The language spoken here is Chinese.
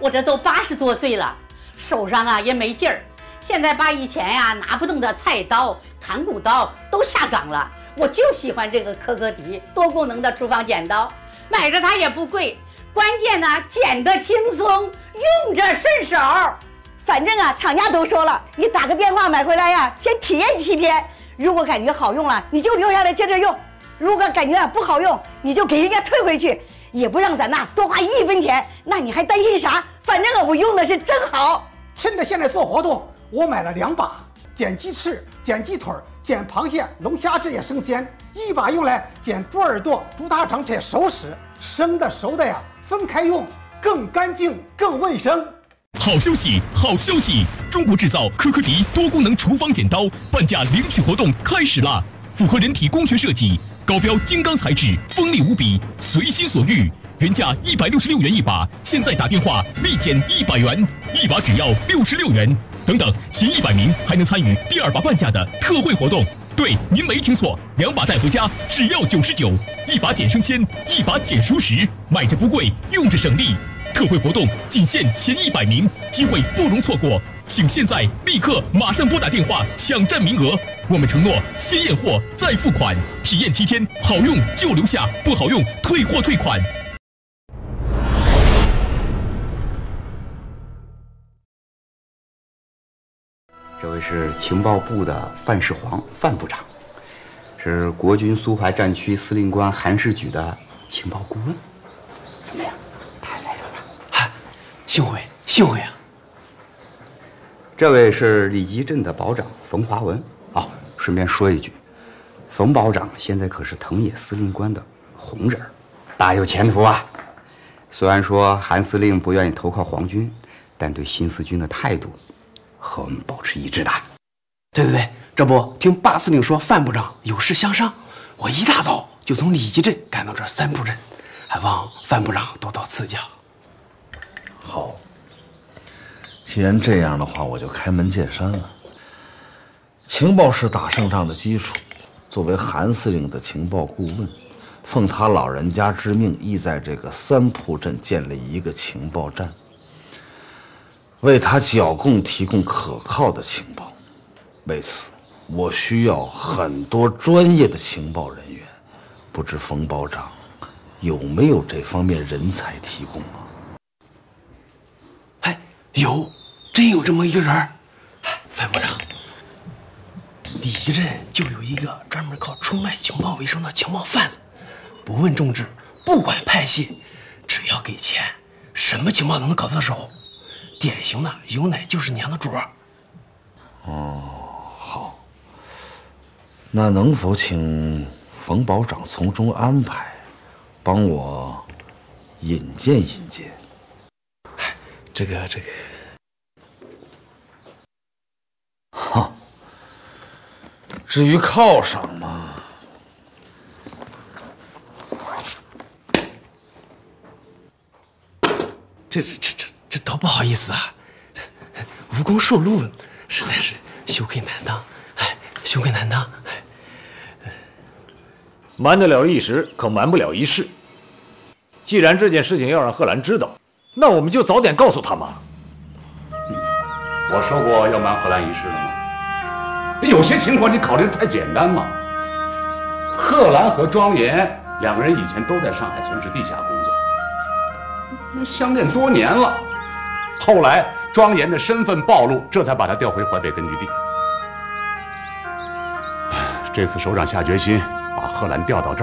我这都80多岁了，手上啊也没劲儿。现在把以前呀拿不动的菜刀、砍骨刀都下岗了，我就喜欢这个科迪多功能的厨房剪刀，买着它也不贵，关键呢剪得轻松，用着顺手。 反正啊，厂家都说了，你打个电话买回来呀，先体验7天。如果感觉好用了，你就留下来接着用；如果感觉不好用，你就给人家退回去，也不让咱那多花1分钱。那你还担心啥？反正啊，我用的是真好。 趁着现在做活动，我买了2把，剪鸡翅、剪鸡腿、剪螃蟹、龙虾这些生鲜，一把用来剪猪耳朵、猪大肠这些熟食，生的熟的呀分开用，更干净更卫生。 好消息，好消息！中国制造科迪多功能厨房剪刀半价领取活动开始啦！符合人体工学设计，高标金刚材质，锋利无比，随心所欲。原价166元一把，现在打电话立减100元，一把只要66元。等等，前100名还能参与第2把半价的特惠活动。对，您没听错，2把带回家只要99，一把减生鲜，一把减熟食，买着不贵，用着省力。特惠活动仅限前100名，机会不容错过，请现在立刻马上拨打电话抢占名额。我们承诺先验货再付款，体验7天，好用就留下，不好用退货退款。 这位是情报部的范世煌范部长，是国军苏淮战区司令官韩世举的情报顾问。怎么样？太来着了！ 嗨，幸会啊！ 这位是李集镇的保长冯华文。哦，顺便说一句，冯保长现在可是藤野司令官的红人，大有前途啊！虽然说韩司令不愿意投靠皇军，但对新四军的态度和我们保持一致的。 对，这不听巴司令说范部长有事相商，我一大早就从李集镇赶到这3铺镇，还望范部长多多赐教。 好，既然这样的话，我就开门见山了。情报是打胜仗的基础，作为韩司令的情报顾问，奉他老人家之命，亦在这个3铺镇建立一个情报站，为他剿共提供可靠的情报。为此，我需要很多专业的情报人员，不知冯保长有没有这方面人才提供啊？ 哎，真有这么一个人。哎，范部长，李集镇就有一个专门靠出卖情报为生的情报贩子，不问政治，不管派系，只要给钱，什么情报都能搞到手。典型的有奶就是娘的主儿。 哦，好，那能否请冯保长从中安排，帮我引荐引荐？ 这个， 哈，至于犒赏嘛， 这多不好意思啊，无功受禄，实在是羞愧难当，羞愧难当。 瞒得了一时，可瞒不了一世。既然这件事情要让贺兰知道，那我们就早点告诉他嘛。 我说过要瞒贺兰一事了吗？有些情况你考虑的太简单嘛。贺兰和庄严2个人以前都在上海村市地下工作，相恋多年了。后来庄严的身份暴露，这才把他调回淮北根据地。这次首长下决心把贺兰调到这儿。